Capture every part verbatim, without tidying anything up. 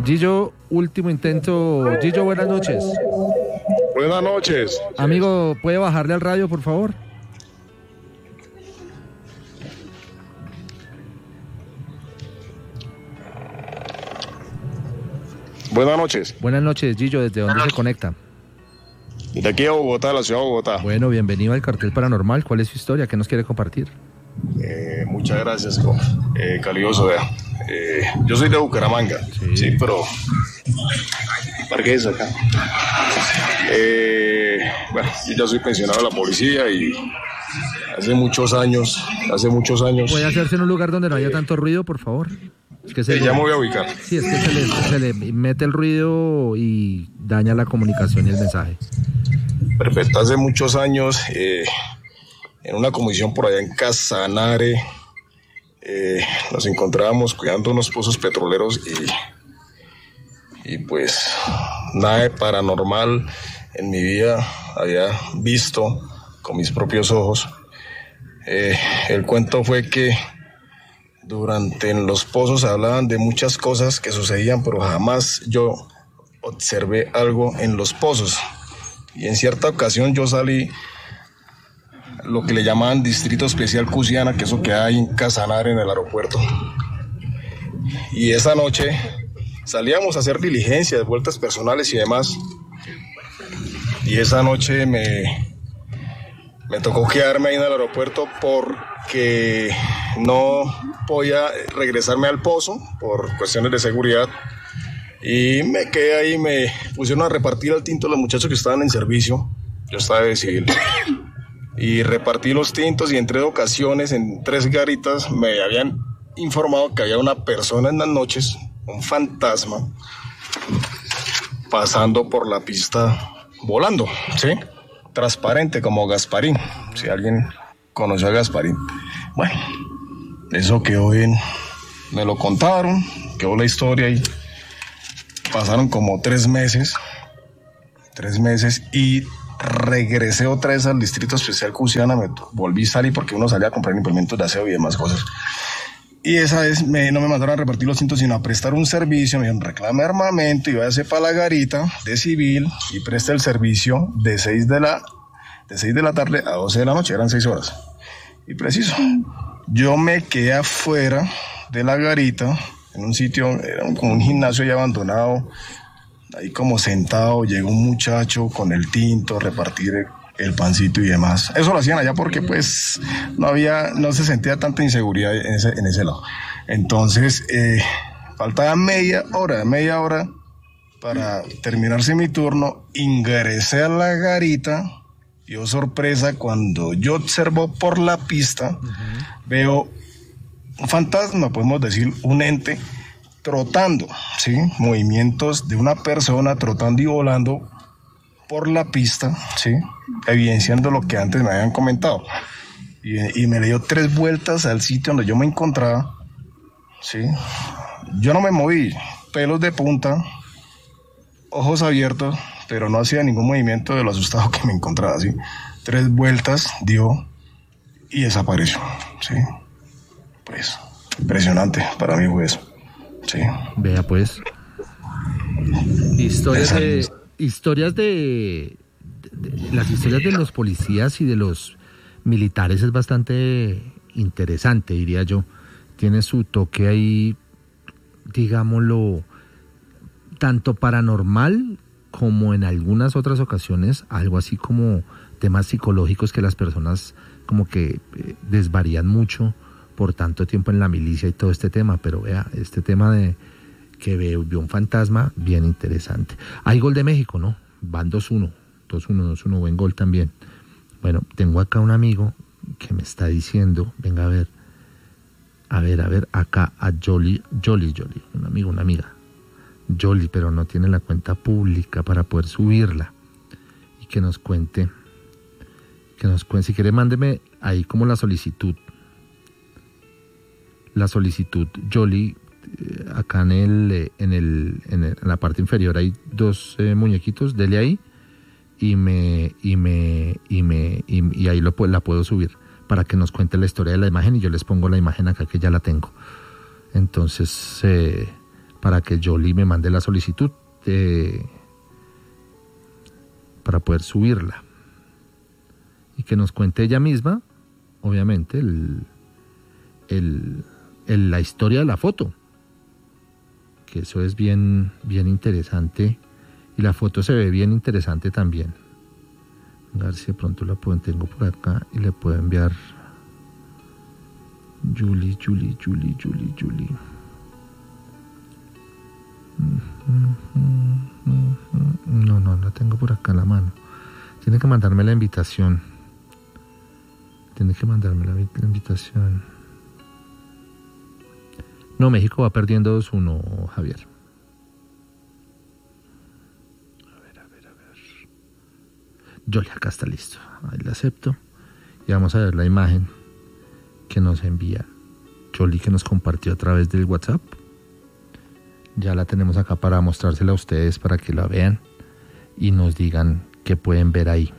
Gillo, último intento. Gillo, buenas noches. Buenas noches. Amigo, ¿puede bajarle al radio, por favor? Buenas noches. Buenas noches, Gillo. ¿Desde dónde se conecta? De aquí a Bogotá, la ciudad de Bogotá. Bueno, bienvenido al Cartel Paranormal. ¿Cuál es su historia? ¿Qué nos quiere compartir? Eh, muchas gracias, eh, calidoso, vea. Eh, yo soy de Bucaramanga, sí, sí pero... ¿Para qué es acá? Eh, bueno, yo ya soy pensionado de la policía y hace muchos años, hace muchos años... ¿Puede hacerse en un lugar donde no haya tanto ruido, por favor? Es que se eh, le... ya me voy a ubicar. Sí, es que se le, se le mete el ruido y daña la comunicación y el mensaje. Perfecto, hace muchos años, eh, en una comisión por allá en Casanare, eh, nos encontrábamos cuidando unos pozos petroleros y, y pues nada de paranormal en mi vida había visto con mis propios ojos. Eh, el cuento fue que durante en los pozos hablaban de muchas cosas que sucedían, pero jamás yo observé algo en los pozos. Y en cierta ocasión yo salí lo que le llamaban Distrito Especial Cusiana, que eso que hay en Casanare en el aeropuerto. Y esa noche salíamos a hacer diligencias, vueltas personales y demás. Y esa noche me, me tocó quedarme ahí en el aeropuerto porque no podía regresarme al pozo por cuestiones de seguridad. Y me quedé ahí, me pusieron a repartir al tinto los muchachos que estaban en servicio. Yo estaba de civil. Y repartí los tintos y en tres ocasiones, en tres garitas, me habían informado que había una persona en las noches, un fantasma, pasando por la pista volando, ¿sí? Transparente como Gasparín, si alguien conoció a Gasparín. Bueno, eso quedó en... me lo contaron, quedó la historia y... pasaron como tres meses, tres meses y regresé otra vez al Distrito Especial Cusiana, me volví a salir porque uno salía a comprar implementos de aseo y demás cosas. Y esa vez me, no me mandaron a repartir los cintos, sino a prestar un servicio, me dijeron reclame armamento y váyase para la garita de civil y preste el servicio de seis de la, de seis de la tarde a doce de la noche, eran seis horas. Y preciso, yo me quedé afuera de la garita, en un sitio, era un, como un gimnasio ya abandonado, ahí como sentado, llegó un muchacho con el tinto, repartir el, el pancito y demás. Eso lo hacían allá porque pues no había, no se sentía tanta inseguridad en ese, en ese lado. Entonces, eh, faltaba media hora, media hora para terminarse mi turno, ingresé a la garita y oh sorpresa, cuando yo observo por la pista, uh-huh. veo un fantasma, podemos decir un ente, trotando, ¿sí? Movimientos de una persona trotando y volando por la pista, ¿sí? Evidenciando lo que antes me habían comentado. Y, y me dio tres vueltas al sitio donde yo me encontraba, ¿sí? Yo no me moví, pelos de punta, ojos abiertos, pero no hacía ningún movimiento de lo asustado que me encontraba, ¿sí? Tres vueltas dio y desapareció, ¿sí? Pues, impresionante para mí fue eso. Sí. Vea pues. Historias de, historias de, de, de las historias de los policías y de los militares es bastante interesante, diría yo. Tiene su toque ahí, digámoslo, tanto paranormal como en algunas otras ocasiones algo así como temas psicológicos que las personas como que eh, desvarían mucho por tanto tiempo en la milicia y todo este tema, pero vea, este tema de que veo, vio un fantasma, bien interesante. Hay gol de México, ¿no? Van dos uno, dos uno, dos uno, buen gol también. Bueno, tengo acá un amigo que me está diciendo, venga a ver, a ver, a ver, acá a Jolly, Jolly, Jolly, un amigo, una amiga, Jolly, pero no tiene la cuenta pública para poder subirla, y que nos cuente, que nos cuente, si quiere mándeme ahí como la solicitud, la solicitud, Jolly, eh, acá en el, en el, en el, en la parte inferior hay dos eh, muñequitos, dele ahí y me, y me, y me, y, y ahí lo, la puedo subir para que nos cuente la historia de la imagen y yo les pongo la imagen acá que ya la tengo. Entonces, eh, para que Jolie me mande la solicitud de, para poder subirla. Y que nos cuente ella misma, obviamente, el, el, el, la historia de la foto. Que eso es bien, bien interesante. Y la foto se ve bien interesante también. A ver si de pronto la puedo, tengo por acá y le puedo enviar. Julie, Julie, Julie, Julie, Julie. No, no, la tengo por acá en la mano. Tiene que mandarme la invitación. Tiene que mandarme la, la invitación. No, México va perdiendo dos uno, Javier. A ver, a ver, a ver. Jolie, acá está listo. Ahí la acepto. Y vamos a ver la imagen que nos envía Jolie, que nos compartió a través del WhatsApp. Ya la tenemos acá para mostrársela a ustedes para que la vean y nos digan qué pueden ver ahí.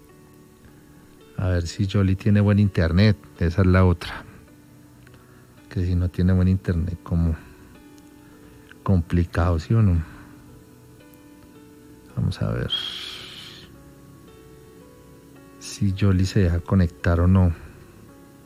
A ver si Jolie tiene buen internet. Esa es la otra. Que si no tiene buen internet, como complicado, ¿sí o no? Vamos a ver si Jolie se deja conectar o no.